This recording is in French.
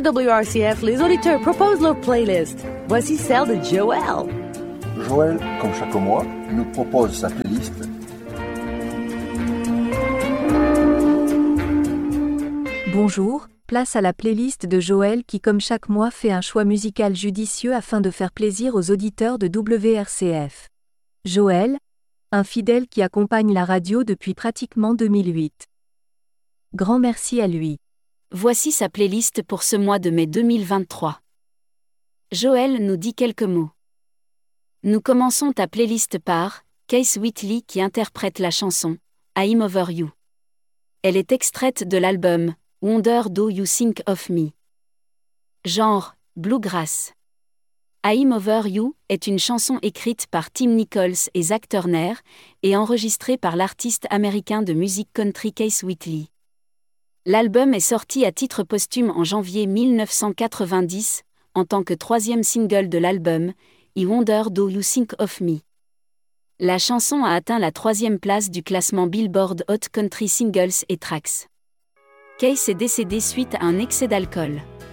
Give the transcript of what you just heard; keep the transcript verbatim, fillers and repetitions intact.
de W R C F, les auditeurs proposent leur playlist. Voici celle de Joël. Joël, comme chaque mois, nous propose sa playlist. Bonjour, place à la playlist de Joël qui comme chaque mois fait un choix musical judicieux afin de faire plaisir aux auditeurs de W R C F. Joël, un fidèle qui accompagne la radio depuis pratiquement deux mille huit. Grand merci à lui. Voici sa playlist pour ce mois de mai deux mille vingt-trois. Joël nous dit quelques mots. Nous commençons ta playlist par Keith Whitley qui interprète la chanson I'm Over You. Elle est extraite de l'album Wonder Do You Think of Me. Genre bluegrass. I'm Over You est une chanson écrite par Tim Nichols et Zach Turner et enregistrée par l'artiste américain de musique country Keith Whitley. L'album est sorti à titre posthume en janvier mille neuf cent quatre-vingt-dix, en tant que troisième single de l'album, I Wonder Do You Think of Me. La chanson a atteint la troisième place du classement Billboard Hot Country Singles et Tracks. Keith est décédé suite à un excès d'alcool.